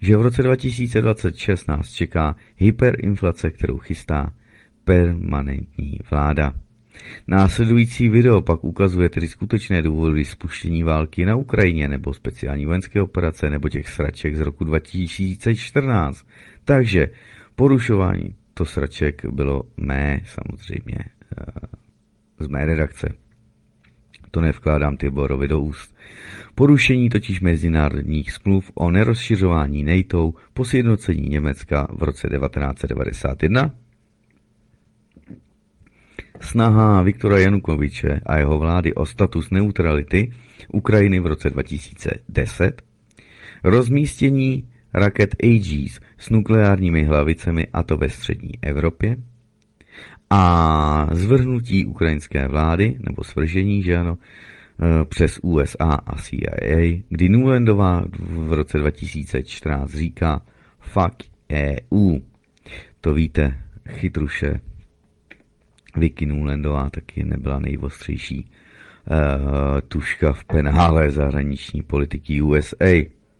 že v roce 2026 nás čeká hyperinflace, kterou chystá permanentní vláda. Následující video pak ukazuje tedy skutečné důvody spuštění války na Ukrajině nebo speciální vojenské operace nebo těch sraček z roku 2014. Takže porušování to sraček bylo samozřejmě z mé redakce. To nevkládám Tiborovi do úst. Porušení totiž mezinárodních smluv o nerozšiřování NATO po sjednocení Německa v roce 1991, snaha Viktora Janukovyče a jeho vlády o status neutrality Ukrajiny v roce 2010, rozmístění raket Aegis s nukleárními hlavicemi, a to ve střední Evropě, a zvrhnutí ukrajinské vlády, nebo svržení, že ano, přes USA a CIA, kdy Nulandová v roce 2014 říká fuck EU. To víte, chytruše, Vicky Nulandová taky nebyla nejostřejší tuška v penále zahraniční politiky USA.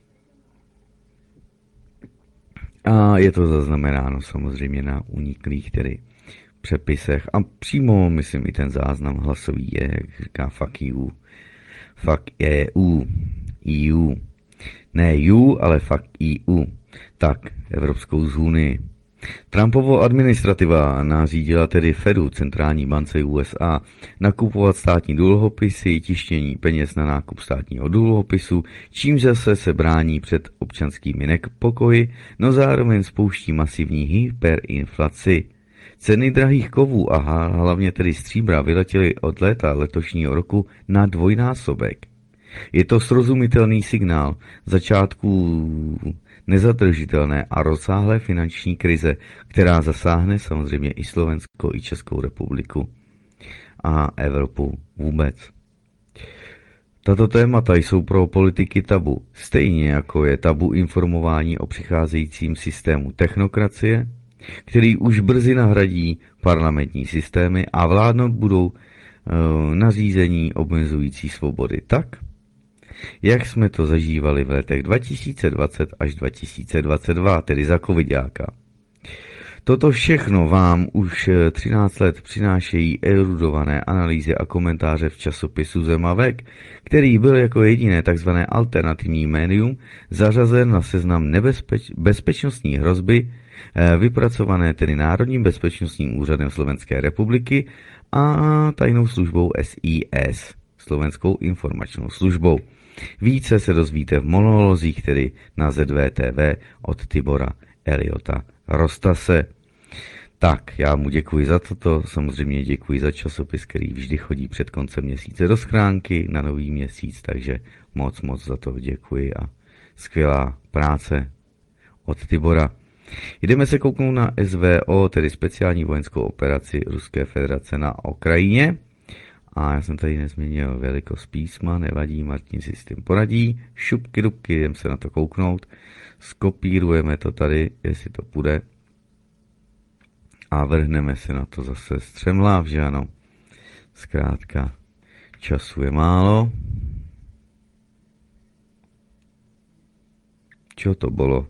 A je to zaznamenáno samozřejmě na uniklých tedy přepisech a přímo, myslím, i ten záznam hlasový je, jak říká fuck EU. Fuck EU. EU. Ne EU, ale fuck EU. Tak, Evropskou unii. Trumpovo administrativa nařídila tedy Fedu, centrální bance USA, nakupovat státní dluhopisy, tištění peněz na nákup státního dluhopisu, čím zase se brání před občanskými nepokoji, no zároveň spouští masivní hyperinflaci. Ceny drahých kovů a hlavně tedy stříbra vyletěly od léta letošního roku na dvojnásobek. Je to srozumitelný signál začátku nezadržitelné a rozsáhlé finanční krize, která zasáhne samozřejmě i Slovensko, i Českou republiku a Evropu vůbec. Tato témata jsou pro politiky tabu, stejně jako je tabu informování o přicházejícím systému technokracie, který už brzy nahradí parlamentní systémy a vládnout budou nařízení omezující svobody tak, jak jsme to zažívali v letech 2020 až 2022, tedy za covidáka. Toto všechno vám už 13 let přinášejí erudované analýzy a komentáře v časopisu Zemavek, který byl jako jediné tzv. Alternativní médium zařazen na seznam bezpečnostní hrozby, vypracované tedy Národním bezpečnostním úřadem Slovenské republiky a tajnou službou SIS, Slovenskou informačnou službou. Více se dozvíte v monolozích, tedy na ZVTV od Tibora Eliota Rostase. Tak, já mu děkuji za toto, samozřejmě děkuji za časopis, který vždy chodí před koncem měsíce do schránky na nový měsíc, takže moc za to děkuji a skvělá práce od Tibora. Jdeme se kouknout na SVO, tedy speciální vojenskou operaci Ruské federace na Ukrajině. A já jsem tady nezměnil velikost písma, nevadí, Martin si s tím poradí. Šupky dubky, jdeme se na to kouknout. Skopírujeme to tady, jestli to půjde. A vrhneme se na to zase střemhlav, že ano. Zkrátka, času je málo. Čo to bylo?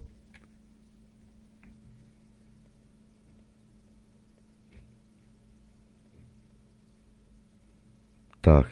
Tak,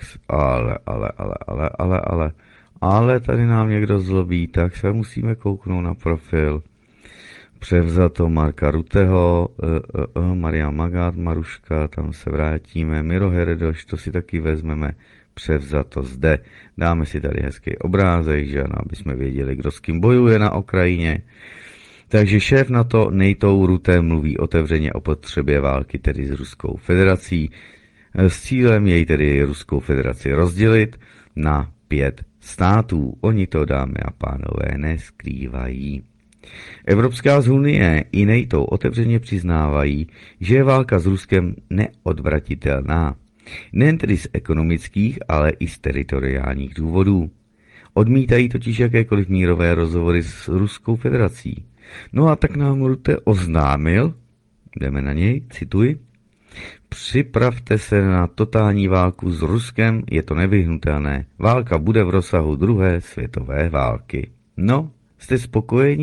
ale tady nám někdo zlobí, tak se musíme kouknout na profil. Převzato Marka Ruteho, Marian Magát, Maruška, tam se vrátíme, Miro Heredoš, to si taky vezmeme, převzato zde. Dáme si tady hezký obrázek, že ano, aby jsme věděli, kdo s kým bojuje na Ukrajině. Takže šéf NATO Rute mluví otevřeně o potřebě války, tedy s Ruskou federací, s cílem jej tedy Ruskou federaci rozdělit na 5 států. Oni to, dámy a pánové, neskrývají. Evropská unie i NATO otevřeně přiznávají, že je válka s Ruskem neodvratitelná. Nejen tedy z ekonomických, ale i z teritoriálních důvodů. Odmítají totiž jakékoliv mírové rozhovory s Ruskou federací. No a tak nám Rutte oznámil, jdeme na něj, cituji, připravte se na totální válku s Ruskem, je to nevyhnutelné. Válka bude v rozsahu druhé světové války. No, jste spokojeni?